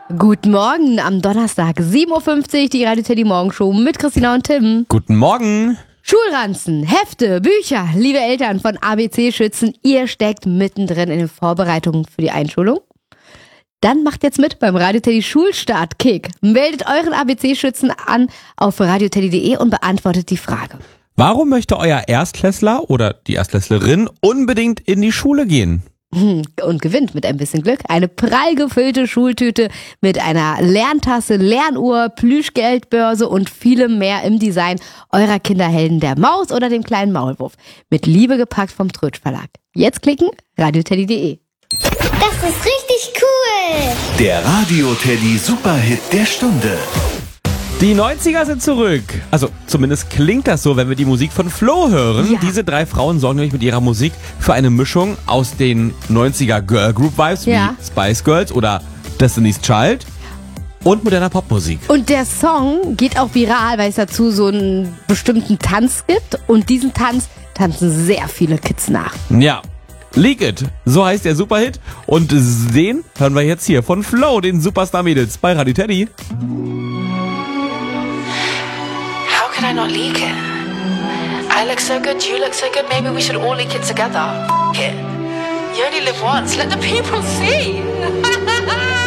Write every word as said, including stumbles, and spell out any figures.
Guten Morgen am Donnerstag, sieben Uhr fünfzig, die Radio Teddy Morgenshow mit Christina und Tim. Guten Morgen. Schulranzen, Hefte, Bücher, liebe Eltern von A B C-Schützen, ihr steckt mittendrin in den Vorbereitungen für die Einschulung. Dann macht jetzt mit beim Radio Teddy Schulstart-Kick. Meldet euren A B C-Schützen an auf radioteddy punkt de und beantwortet die Frage. Warum möchte euer Erstklässler oder die Erstklässlerin unbedingt in die Schule gehen? Und gewinnt mit ein bisschen Glück eine prall gefüllte Schultüte mit einer Lerntasse, Lernuhr, Plüschgeldbörse und vielem mehr im Design eurer Kinderhelden, der Maus oder dem kleinen Maulwurf. Mit Liebe gepackt vom Trötsch Verlag. Jetzt klicken, radioteddy punkt de. Das ist richtig cool! Der Radio Teddy Superhit der Stunde. Die neunziger sind zurück. Also zumindest klingt das so, wenn wir die Musik von Flo hören. Ja. Diese drei Frauen sorgen nämlich mit ihrer Musik für eine Mischung aus den neunziger Girl Group Vibes Ja. wie Spice Girls oder Destiny's Child und moderner Popmusik. Und der Song geht auch viral, weil es dazu so einen bestimmten Tanz gibt. Und diesen Tanz tanzen sehr viele Kids nach. Ja. Leak It, so heißt der Superhit. Und den hören wir jetzt hier von Flo, den Superstar-Mädels bei Radio Teddy. How can I not leak it? I look so good, you look so good, maybe we should all leak it together. F- it. You only live once, let the people see.